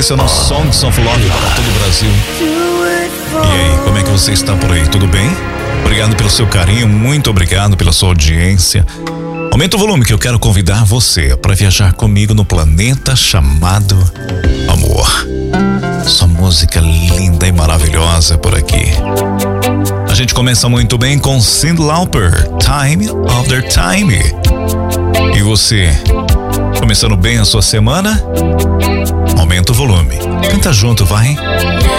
sequência no Songs of Love para todo o Brasil. E aí, como é que você está por aí? Tudo bem? Obrigado pelo seu carinho, muito obrigado pela sua audiência. Aumenta o volume que eu quero convidar você para viajar comigo no planeta chamado Amor. Sua música linda e maravilhosa por aqui. A gente começa muito bem com Cyndi Lauper, Time After Time. E você, começando bem a sua semana? Aumenta o volume. Canta junto, vai.